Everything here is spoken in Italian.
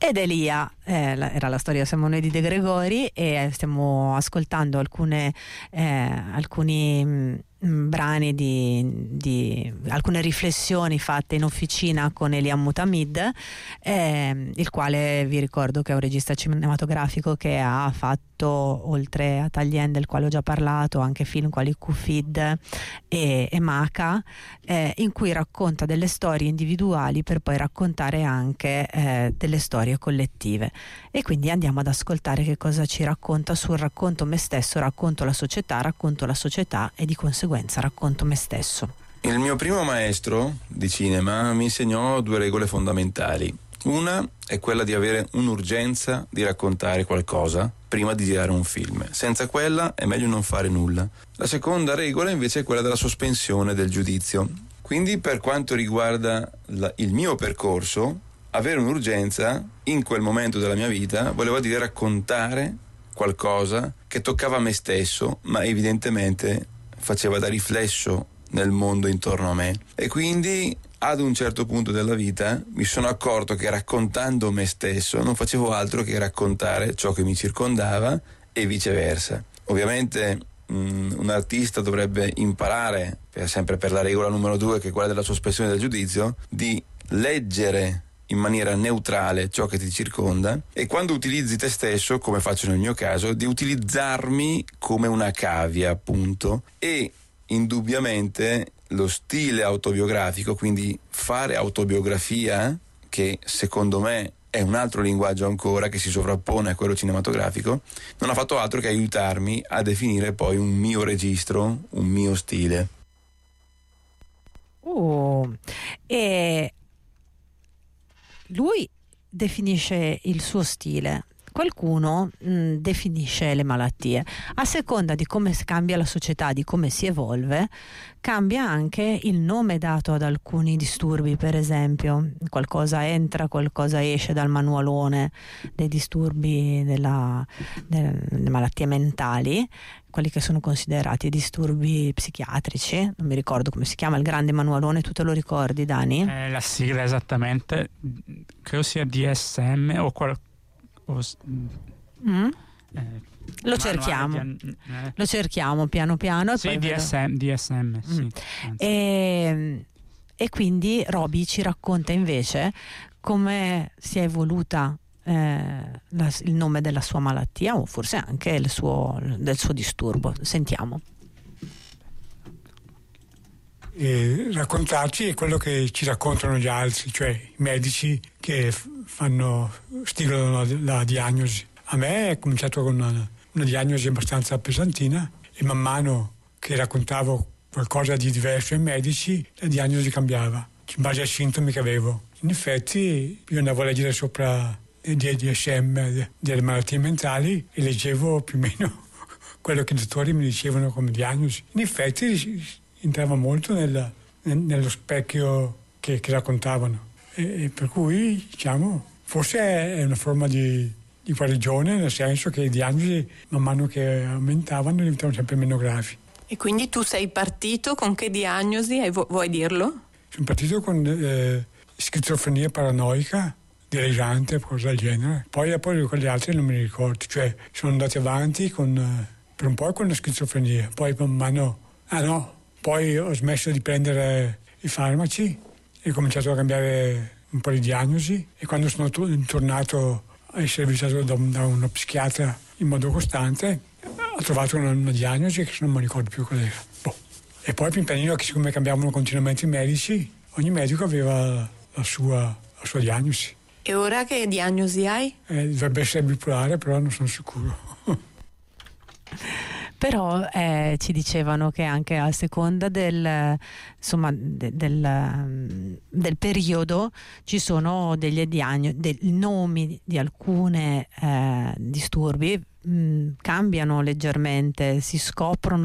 Ed Elia, era la storia Siamo noi di De Gregori, e stiamo ascoltando alcuni brani di alcune riflessioni fatte in officina con Elia Mutamid, il quale vi ricordo che è un regista cinematografico che ha fatto, oltre a Tallien, del quale ho già parlato, anche film quali Cufid e Maca, in cui racconta delle storie individuali per poi raccontare anche delle storie collettive. E quindi andiamo ad ascoltare che cosa ci racconta sul racconto me stesso, racconto la società e di conseguenza racconto me stesso. Il mio primo maestro di cinema mi insegnò 2 regole fondamentali. Una è quella di avere un'urgenza di raccontare qualcosa prima di girare un film. Senza quella è meglio non fare nulla. La seconda regola invece è quella della sospensione del giudizio. Quindi, per quanto riguarda il mio percorso, avere un'urgenza in quel momento della mia vita voleva dire raccontare qualcosa che toccava me stesso, ma evidentemente faceva da riflesso nel mondo intorno a me. E quindi ad un certo punto della vita mi sono accorto che raccontando me stesso non facevo altro che raccontare ciò che mi circondava e viceversa. Ovviamente un artista dovrebbe imparare, sempre per la regola numero 2, che è quella della sospensione del giudizio, di leggere in maniera neutrale ciò che ti circonda, e quando utilizzi te stesso, come faccio nel mio caso, di utilizzarmi come una cavia, appunto. E indubbiamente lo stile autobiografico, quindi fare autobiografia, che secondo me è un altro linguaggio ancora che si sovrappone a quello cinematografico, non ha fatto altro che aiutarmi a definire poi un mio registro, un mio stile. E lui definisce il suo stile. Qualcuno definisce le malattie. A seconda di come cambia la società, di come si evolve, cambia anche il nome dato ad alcuni disturbi. Per esempio, qualcosa entra, qualcosa esce dal manualone dei disturbi delle malattie mentali, quelli che sono considerati disturbi psichiatrici. Non mi ricordo come si chiama il grande manualone, tu te lo ricordi, Dani? La sigla esattamente, credo sia DSM o lo cerchiamo piano piano. Sì, DSM sì. E quindi Roby ci racconta invece come si è evoluta il nome della sua malattia, o forse anche del suo disturbo. Sentiamo. Raccontarci è quello che ci raccontano gli altri, cioè i medici che stilano la diagnosi. A me è cominciato con una diagnosi abbastanza pesantina, e man mano che raccontavo qualcosa di diverso ai medici, la diagnosi cambiava in base ai sintomi che avevo. In effetti io andavo a leggere sopra il DSM delle malattie mentali e leggevo più o meno quello che i dottori mi dicevano come diagnosi. In effetti entrava molto nello specchio che raccontavano, e per cui, diciamo, forse è una forma di guarigione, nel senso che le diagnosi man mano che aumentavano diventavano sempre meno gravi. E quindi tu sei partito con che diagnosi? Vuoi dirlo? Sono partito con schizofrenia paranoica, delirante, cosa del genere. Poi con le altre non me ne ricordo, cioè sono andati avanti per un po' con la schizofrenia, poi man mano poi ho smesso di prendere i farmaci e ho cominciato a cambiare un po' di diagnosi, e quando sono tornato a essere visitato da uno psichiatra in modo costante ho trovato una diagnosi che non mi ricordo più qual era. E poi pian pianino, che siccome cambiavano continuamente i medici, ogni medico aveva la sua diagnosi. E ora che diagnosi hai? Dovrebbe essere bipolare, però non sono sicuro. Però ci dicevano che anche a seconda del periodo ci sono dei nomi di alcune disturbi cambiano leggermente, si scoprono